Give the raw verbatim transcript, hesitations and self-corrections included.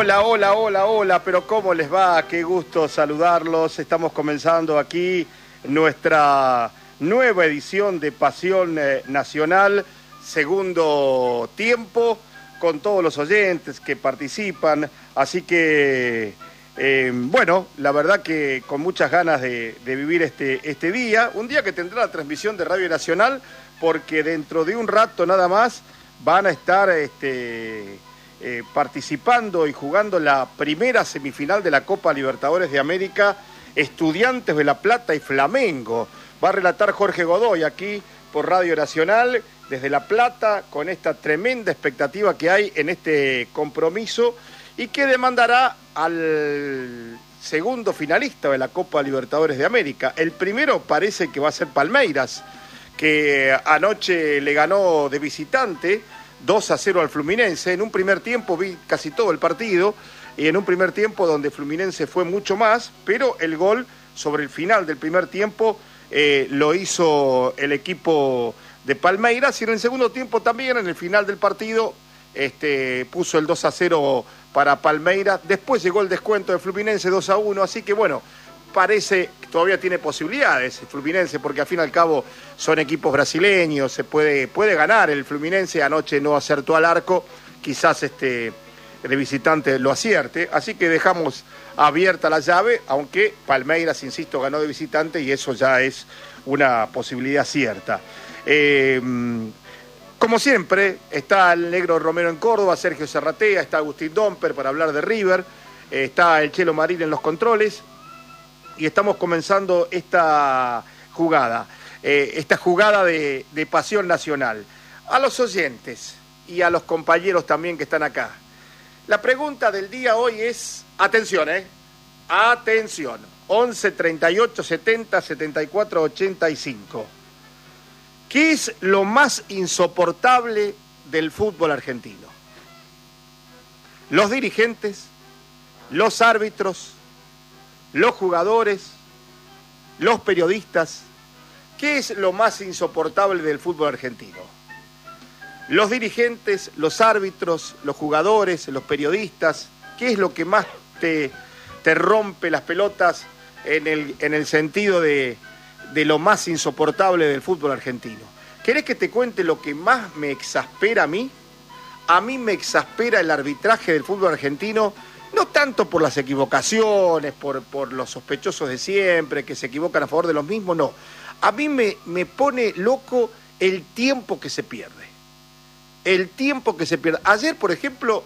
Hola, hola, hola, hola, pero ¿cómo les va? Qué gusto saludarlos. Estamos comenzando aquí nuestra nueva edición de Pasión eh, Nacional, segundo tiempo, con todos los oyentes que participan. Así que, eh, bueno, la verdad que con muchas ganas de, de vivir este, este día, un día que tendrá la transmisión de Radio Nacional, porque dentro de un rato nada más van a estar este, eh, participando y jugando la primera semifinal de la Copa Libertadores de América, Estudiantes de La Plata y Flamengo. Va a relatar Jorge Godoy aquí por Radio Nacional desde La Plata, con esta tremenda expectativa que hay en este compromiso y que demandará al segundo finalista de la Copa Libertadores de América. El primero parece que va a ser Palmeiras, que anoche le ganó de visitante dos a cero al Fluminense. En un primer tiempo vi casi todo el partido, y en un primer tiempo donde Fluminense fue mucho más, pero el gol sobre el final del primer tiempo eh, lo hizo el equipo de Palmeiras, y en el segundo tiempo también, en el final del partido, este, puso el dos a cero para Palmeiras. Después llegó el descuento de Fluminense dos a uno, así que bueno, parece que todavía tiene posibilidades el Fluminense, porque al fin y al cabo son equipos brasileños, se puede, puede ganar el Fluminense. Anoche no acertó al arco, quizás este, de visitante lo acierte, así que dejamos abierta la llave, aunque Palmeiras, insisto, ganó de visitante y eso ya es una posibilidad cierta. Eh, como siempre, está el Negro Romero en Córdoba, Sergio Serratea, está Agustín Domper para hablar de River, eh, está el Chelo Marín en los controles, y estamos comenzando esta jugada, eh, esta jugada de, de Pasión Nacional. A los oyentes y a los compañeros también que están acá, la pregunta del día hoy es, atención, eh, atención, once, treinta y ocho, setenta, setenta y cuatro, ochenta y cinco. ¿Qué es lo más insoportable del fútbol argentino? ¿Los dirigentes? ¿Los árbitros? ¿Los jugadores? ¿Los periodistas? ¿Qué es lo más insoportable del fútbol argentino? ¿Los dirigentes, los árbitros, los jugadores, los periodistas? ¿Qué es lo que más te, te rompe las pelotas en el, en el sentido de, de lo más insoportable del fútbol argentino? ¿Querés que te cuente lo que más me exaspera a mí? A mí me exaspera el arbitraje del fútbol argentino, no tanto por las equivocaciones, por, por los sospechosos de siempre, que se equivocan a favor de los mismos, no. A mí me, me pone loco el tiempo que se pierde. El tiempo que se pierde. Ayer, por ejemplo,